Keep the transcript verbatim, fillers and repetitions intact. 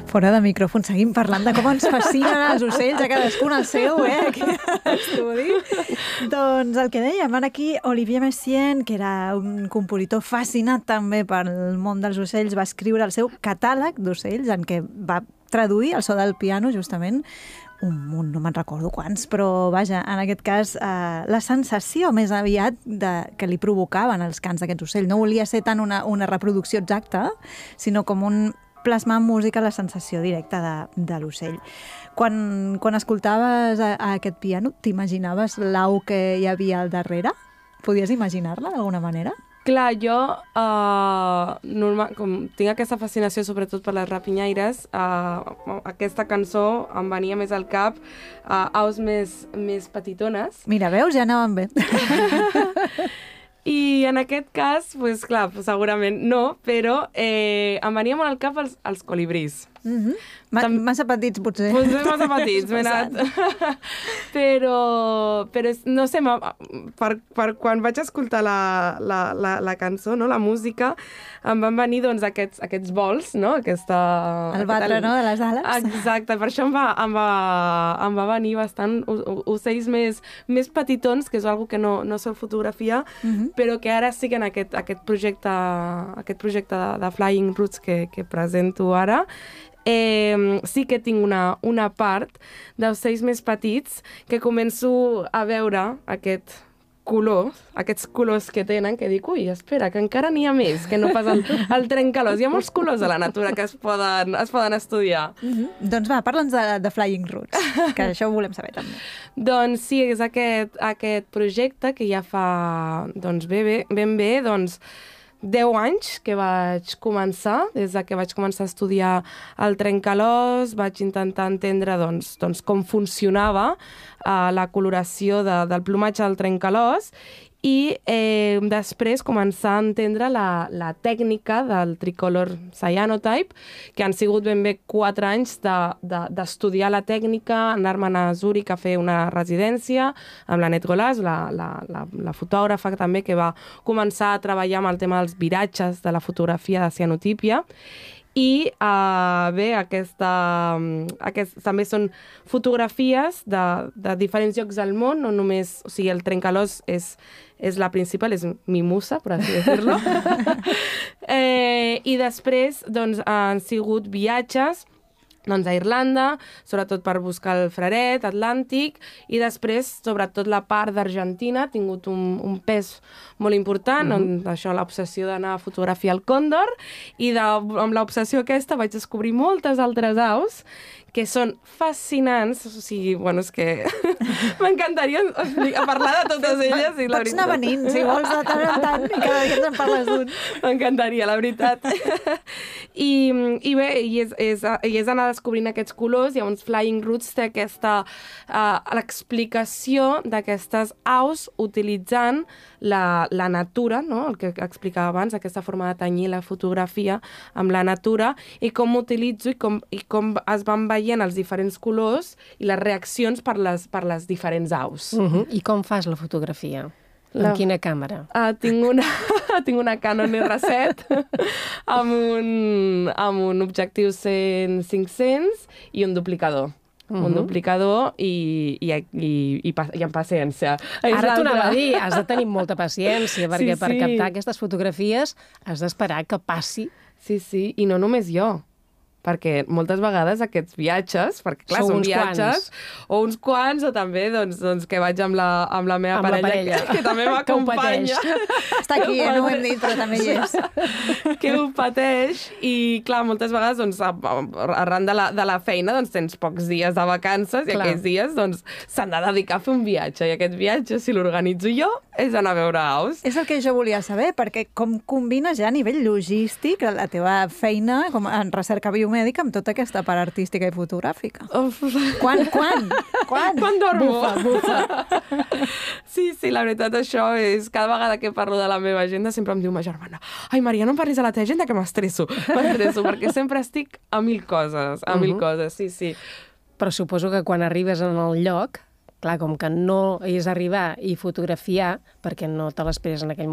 Fora de micròfon seguim parlant de com ens fascinen els ocells, a cadascun el seu, eh, aquí a l'estudi. Doncs el que dèiem, ara aquí Olivier Messiaen, que era un compositor fascinat també pel món dels ocells, va escriure el seu catàleg d'ocells, en què va traduir el so del piano, justament, un munt, no me'n recordo quants, però vaja, en aquest cas, eh, la sensació més aviat de, que li provocaven els cants d'aquests ocells. No volia ser tant una, una reproducció exacta, sinó com un plasmar en música la sensació directa de, de l'ocell. Quan, quan escoltaves a, a aquest piano, t'imaginaves l'au que hi havia al darrere? Podies imaginar-la d'alguna manera? Clar, jo uh, normal, com tinc aquesta fascinació sobretot per les rapinyaires, uh, aquesta cançó em venia més al cap uh, aus més, més petitones. Mira, veus? Ja anàvem bé. I en aquest cas, pues, clar, segurament no, però eh, em venia molt al cap els, els colibrís. Mm-hmm. Ma Tam... Massa petits, potser. Potser massa petits, m'he anat. però, però, no sé, per, per quan vaig escoltar la, la, la, la cançó, no, la música, em van venir doncs, aquests, aquests vols, no? Aquesta, el batre, aquest, no?, de les ales. Exacte, per això em va, em va, em va venir bastant ocells més, més petitons, que és una que no, no sol fotografiar, mm-hmm. però que ara sí que en aquest, aquest projecte, aquest projecte de, de Flying Roots que, que presento ara, Eh, sí que tinc una, una part d'ocells més petits que començo a veure aquest color, aquests colors que tenen, que dic, ui, espera, que encara n'hi ha més, que no pas el, el trencalós. Hi ha molts colors a la natura que es poden, es poden estudiar. Mm-hmm. Doncs va, parla'ns de, de Flying Roots, que això ho volem saber també. Doncs sí, és aquest, aquest projecte que ja fa doncs, bé, bé, ben bé, doncs, deu anys que vaig començar, des de que vaig començar a estudiar el trencalòs, vaig intentar entendre doncs, doncs, com funcionava uh, la coloració de, del plomatge del trencalòs i eh, després començar a entendre la, la tècnica del tricolor cyanotype, que han sigut ben bé quatre anys d'estudiar de, de, la tècnica, anar-me'n a Zúrich a fer una residència amb la Net Golàs, la, la, la, la fotògrafa també que va començar a treballar amb el tema dels viratges de la fotografia de cianotípia. I uh, bé, aquesta, aquest, també són fotografies de, de diferents llocs del món, no només, o sigui, el trencalòs és, és la principal, és mi musa, per així dir-lo. eh, I després, doncs, han sigut viatges doncs, a Irlanda, sobretot per buscar el freret atlàntic, i després, sobretot, la part d'Argentina ha tingut un, un pes molt important, mm-hmm. on això, l'obsessió d'anar a fotografiar el còndor, i de, amb l'obsessió aquesta vaig descobrir moltes altres aus que són fascinants, o sigui, bueno, és que m'encantaria parlar de totes elles. I la Pots anar venint, si vols, de tant en tant, i cada dia ens en parles d'un. M'encantaria, la veritat. I, i bé, i és, és, i és anar descobrint aquests colors, llavors Flying Roots té aquesta uh, l'explicació d'aquestes aus utilitzant la, la natura, no? El que explicava abans, aquesta forma de tenyir la fotografia amb la natura, i com utilitzo i com, i com es van veient els diferents colors i les reaccions per les, per les diferents aus. Uh-huh. I com fas la fotografia? La... Amb quina càmera? Uh, tinc, una, tinc una Canon R set amb, un, amb un objectiu cent cinc-cents i un duplicador. Uh-huh. Un duplicador i, i, i, i, i amb paciència. Ara t'ho anava a dir, has de tenir molta paciència, perquè sí, sí. per captar aquestes fotografies has d'esperar que passi. Sí, sí, i no només jo. Perquè moltes vegades aquests viatges, perquè clar, són viatges, quants. o uns quants, o també doncs, doncs, que vaig amb la, amb la meva amb parella, la parella. Que, que també m'acompanya. Està aquí, eh? No ho hem dit, però també hi és. Que ho pateix, i clar, moltes vegades, doncs, arran de la, de la feina, doncs, tens pocs dies de vacances, i clar. Aquests dies doncs, s'han de dedicar a fer un viatge, i aquest viatge, si l'organitzo jo, és anar a veure aus. És el que jo volia saber, perquè com combines ja a nivell logístic la teva feina com en recerca biomèdica amb tota aquesta part artística i fotogràfica. Uf. Quan, quan? Quan? Quan dormo. Bufa, bufa. Sí, sí, la veritat, això és... Cada vegada que parlo de la meva agenda sempre em diu ma germana, ai, Maria, no em parlis de la teva agenda, que m'estresso. M'estresso, perquè sempre estic a mil coses, a uh-huh. mil coses, sí, sí. Però suposo que quan arribes en el lloc, clar, com que no és arribar i fotografiar, perquè no te l'esperes en aquell